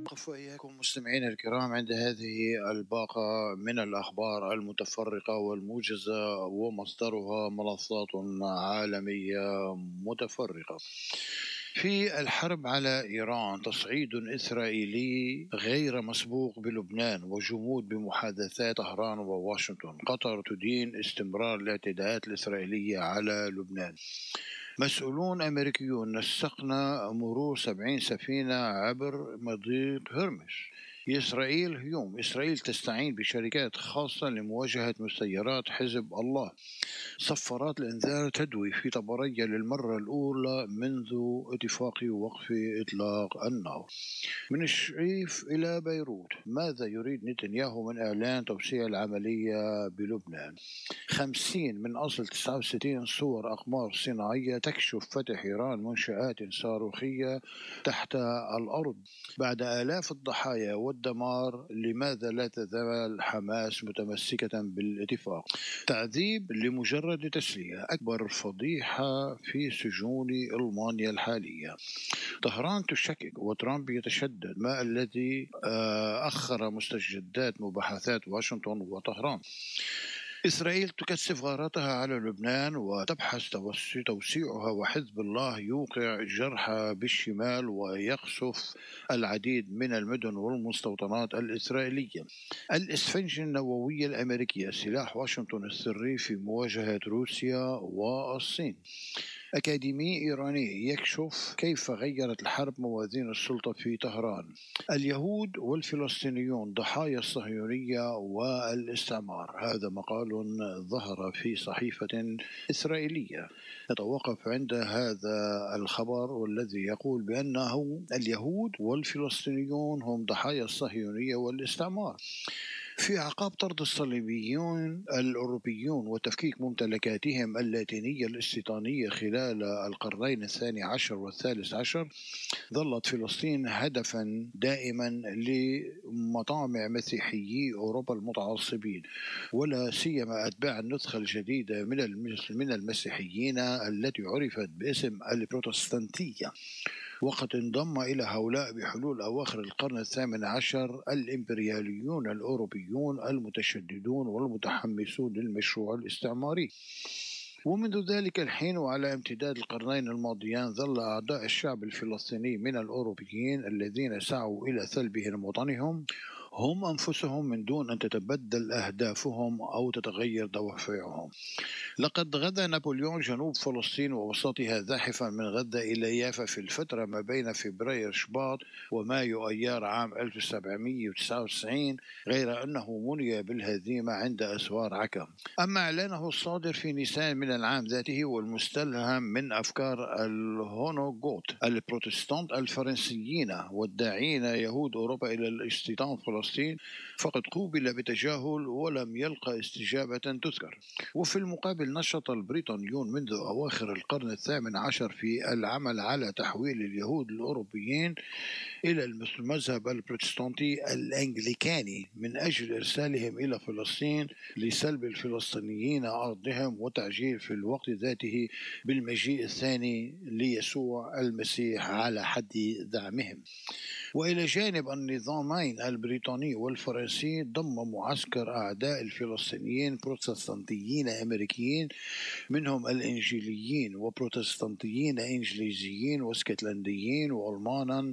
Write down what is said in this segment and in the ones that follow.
نقف وإياكم مستمعينا الكرام عند هذه الباقة من الأخبار المتفرقة والموجزة ومصدرها منصات عالمية متفرقة. في الحرب على إيران تصعيد إسرائيلي غير مسبوق بلبنان وجمود بمحادثات طهران وواشنطن. قطر تدين استمرار الاعتداءات الإسرائيلية على لبنان. مسؤولون أمريكيون نسقنا مرور 70 سفينة عبر مضيق هرمز. إسرائيل تستعين بشركات خاصة لمواجهة مسيرات حزب الله. صفارات الإنذار تدوي في طبرية للمرة الأولى منذ اتفاق وقف إطلاق النار. من الشريف إلى بيروت، ماذا يريد نتنياهو من إعلان توسيع العملية بلبنان؟ 50 من أصل 69 صور أقمار صناعية تكشف فتح إيران منشآت صاروخية تحت الأرض. بعد آلاف الضحايا والدمار، لماذا لا تزال حماس متمسكة بالاتفاق؟ تعذيب لمجرد تسلية، أكبر فضيحة في سجون ألمانيا الحالية. طهران تشكك وترامب يتشدد، ما الذي أخر مستجدات مباحثات واشنطن وطهران؟ إسرائيل تكثف غاراتها على لبنان وتبحث توسيعها، وحزب الله يوقع جرحى بالشمال ويقصف العديد من المدن والمستوطنات الإسرائيلية. الإسفنجة النووية الأمريكية سلاح واشنطن السري في مواجهة روسيا والصين. أكاديمي إيراني يكشف كيف غيرت الحرب موازين السلطة في طهران. اليهود والفلسطينيون ضحايا الصهيونية والاستعمار. هذا مقال ظهر في صحيفة إسرائيلية. نتوقف عند هذا الخبر والذي يقول بأنه اليهود والفلسطينيون هم ضحايا الصهيونية والاستعمار. في أعقاب طرد الصليبيون الأوروبيون وتفكيك ممتلكاتهم اللاتينية الاستيطانية خلال القرنين الثاني عشر والثالث عشر، ظلت فلسطين هدفا دائما لمطامع مسيحيي أوروبا المتعصبين، ولا سيما أتباع النسخة الجديدة من المسيحيين التي عرفت باسم البروتستانتية. وقد انضم إلى هؤلاء بحلول أواخر القرن الثامن عشر الإمبرياليون الأوروبيون المتشددون والمتحمسون للمشروع الاستعماري. ومنذ ذلك الحين وعلى امتداد القرنين الماضيان، ظل أعداء الشعب الفلسطيني من الأوروبيين الذين سعوا إلى سلبهم وطنهم هم أنفسهم، من دون أن تتبدل أهدافهم أو تتغير دوافعهم. لقد غزا نابليون جنوب فلسطين ووسطها زاحفا من غزة إلى يافا في الفترة ما بين فبراير شباط ومايو أيار عام 1799، غير أنه مني بالهزيمة عند أسوار عكا. أما إعلانه الصادر في نيسان من العام ذاته والمستلهم من أفكار الهونوغوت البروتستانت الفرنسيين والداعين يهود أوروبا إلى الاستيطان فلسطين، فقد قوبل بتجاهل ولم يلقى استجابة تذكر. وفي المقابل نشط البريطانيون منذ أواخر القرن الثامن عشر في العمل على تحويل اليهود الأوروبيين إلى المذهب البروتستانتي الأنجليكاني من أجل إرسالهم إلى فلسطين لسلب الفلسطينيين أرضهم وتعجيل في الوقت ذاته بالمجيء الثاني ليسوع المسيح على حد زعمهم. وإلى جانب النظامين البريطاني والفرنسي، ضم معسكر أعداء الفلسطينيين بروتستانتيين أمريكيين، منهم الإنجيليين وبروتستانتيين إنجليزيين واسكتلنديين وألمانا.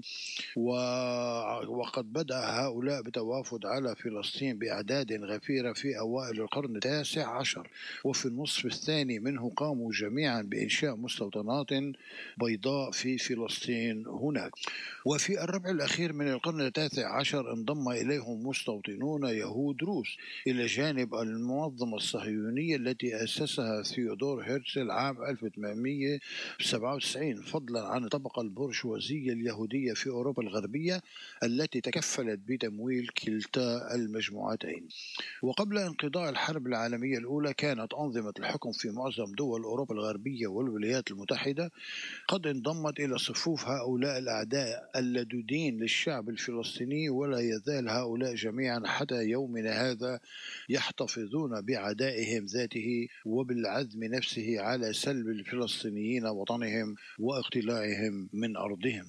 وقد بدأ هؤلاء بتوافد على فلسطين بأعداد غفيرة في أوائل القرن التاسع عشر، وفي النصف الثاني منه قاموا جميعا بإنشاء مستوطنات بيضاء في فلسطين هناك. وفي الربع الأخير من القرن التاسع عشر انضم إليهم مستوطنون يهود روس، إلى جانب المنظمة الصهيونية التي أسسها ثيودور هرتزل عام 1897، فضلا عن الطبقة البرجوازية اليهودية في أوروبا الغربية التي تكفلت بتمويل كلتا المجموعتين. وقبل انقضاء الحرب العالمية الأولى، كانت أنظمة الحكم في معظم دول أوروبا الغربية والولايات المتحدة قد انضمت إلى صفوف هؤلاء الأعداء اللدودين للشعب الفلسطيني، ولا يزال هؤلاء جميعا حتى يومنا هذا يحتفظون بعدائهم ذاته وبالعزم نفسه على سلب الفلسطينيين وطنهم واقتلاعهم من أرضهم.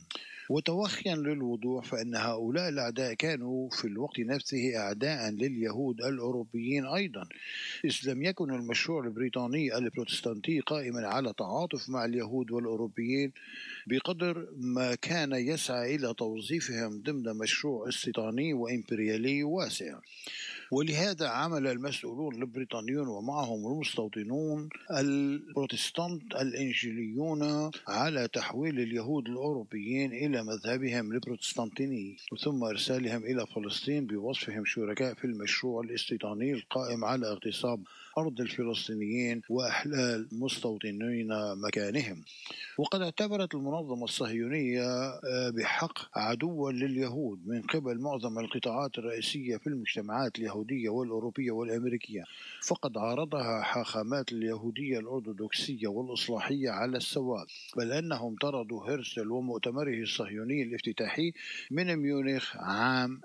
وتوخيا للوضوح فإن هؤلاء الأعداء كانوا في الوقت نفسه أعداء لليهود الأوروبيين أيضا، إذ لم يكن المشروع البريطاني البروتستانتي قائما على تعاطف مع اليهود والأوروبيين بقدر ما كان يسعى إلى توظيفهم ضمن مشروع استيطاني وإمبريالي واسع. ولهذا عمل المسؤولون البريطانيون ومعهم المستوطنون البروتستانت الإنجيليون على تحويل اليهود الأوروبيين إلى مذهبهم البروتستانتيني، ثم إرسالهم إلى فلسطين بوصفهم شركاء في المشروع الاستيطاني القائم على اغتصاب أرض الفلسطينيين وإحلال مستوطنين مكانهم. وقد اعتبرت المنظمة الصهيونية بحق عدوا لليهود من قبل معظم القطاعات الرئيسية في المجتمعات اليهودية والأوروبية والأمريكية، فقد عارضها حاخامات اليهودية الأرثوذكسية والإصلاحية على السواء، بل أنهم طردوا هرتزل ومؤتمره الصهيوني الافتتاحي من ميونخ عام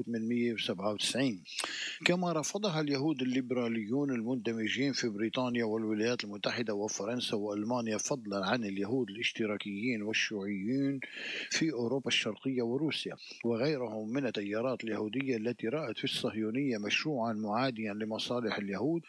1897. كما رفضها اليهود الليبراليون المندمجين في بريطانيا والولايات المتحدة وفرنسا وألمانيا، فضلا عن اليهود الاشتراكيين والشيوعيين في أوروبا الشرقية وروسيا وغيرهم من التيارات اليهودية التي رأت في الصهيونية مشروعا معاديا لمصالح اليهود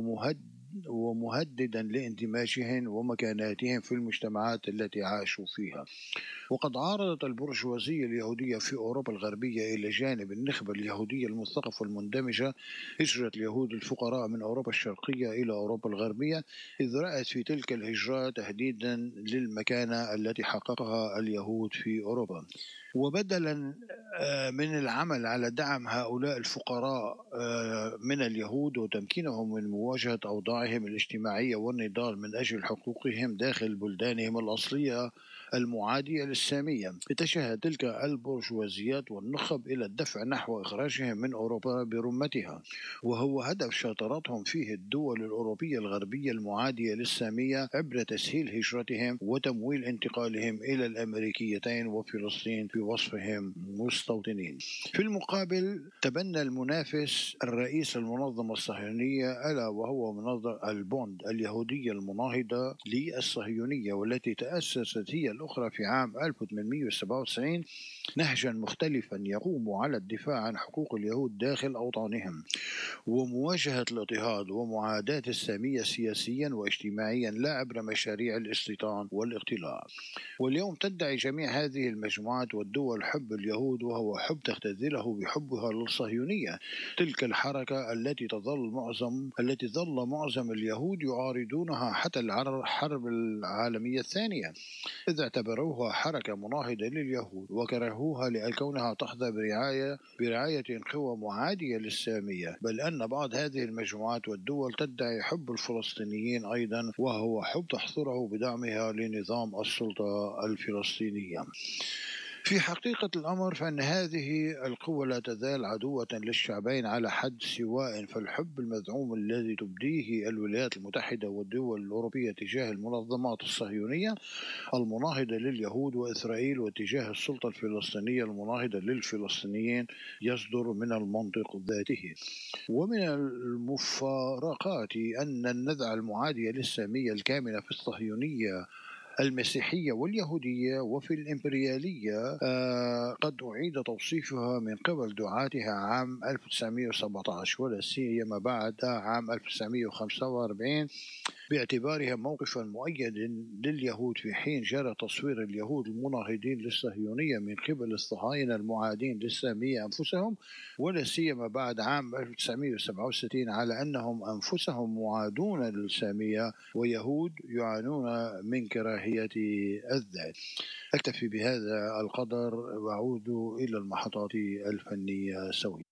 ومهددا لاندماجهم ومكاناتهم في المجتمعات التي عاشوا فيها. وقد عارضت البرجوازية اليهودية في أوروبا الغربية إلى جانب النخبة اليهودية المثقفة المندمجة هجرة اليهود الفقراء من أوروبا الشرقية إلى أوروبا الغربية، إذ رأت في تلك الهجرة تهديدا للمكانة التي حققها اليهود في أوروبا. وبدلا من العمل على دعم هؤلاء الفقراء من اليهود وتمكينهم من مواجهة أوضاعهم الاجتماعية والنضال من أجل حقوقهم داخل بلدانهم الأصلية المعادية للسامية، اتجهت تلك البرجوازيات والنخب إلى الدفع نحو إخراجهم من أوروبا برمتها، وهو هدف شاطرتهم فيه الدول الأوروبية الغربية المعادية للسامية عبر تسهيل هجرتهم وتمويل انتقالهم إلى الأمريكيتين وفلسطين بوصفهم مستوطنين. في المقابل تبنى المنافس الرئيس المنظمة الصهيونية ألا وهو منظمة البوند اليهودية المناهضة للصهيونية والتي تأسست هي الأخرى في عام 1897 نهجا مختلفا يقوم على الدفاع عن حقوق اليهود داخل أوطانهم ومواجهة الاضطهاد ومعاداة السامية سياسيا واجتماعيا لا عبر مشاريع الاستيطان والاقتلاع. واليوم تدعي جميع هذه المجموعات والدول حب اليهود، وهو حب تختزله بحبها للصهيونية، تلك الحركة التي ظل معظم اليهود يعارضونها حتى الحرب العالمية الثانية، إذ اعتبروها حركة مناهضة لليهود وكرهوها لكونها تحظى برعاية قوى معادية للسامية، بل أن بعض هذه المجموعات والدول تدعي حب الفلسطينيين أيضا، وهو حب تحضره بدعمها لنظام السلطة الفلسطينية. في حقيقة الأمر فإن هذه القوة لا تزال عدوة للشعبين على حد سواء، فالحب المزعوم الذي تبديه الولايات المتحدة والدول الأوروبية تجاه المنظمات الصهيونية المناهضة لليهود وإسرائيل واتجاه السلطة الفلسطينية المناهضة للفلسطينيين يصدر من المنطق ذاته. ومن المفارقات أن النزعة المعادية للسامية الكامنة في الصهيونية المسيحية واليهودية وفي الإمبريالية قد أعيد توصيفها من قبل دعاتها عام 1917 ولا سيما بعد عام 1945 باعتبارها موقفا مؤيدا لليهود، في حين جرى تصوير اليهود المناهضين للصهيونية من قبل الصهاينة المعادين للسامية أنفسهم ولا سيما بعد عام 1967 على أنهم أنفسهم معادون للسامية ويهود يعانون من كراهية الذات. أكتفي بهذا القدر وأعود إلى المحطات الفنية سويا.